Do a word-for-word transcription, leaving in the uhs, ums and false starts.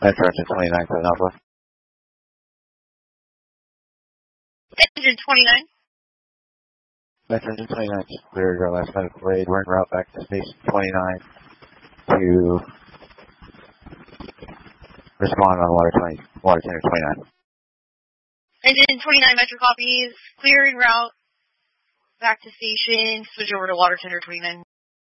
Metro Engine twenty-nine, seven Alpha. Engine twenty-nine. Metro Engine twenty-nine, just cleared our last medical aid. We're en route back to station twenty-nine to respond on water twenty, water tender twenty-nine. Engine twenty-nine, Metro copies. Clear en route back to station. Switch over to water tender twenty-nine.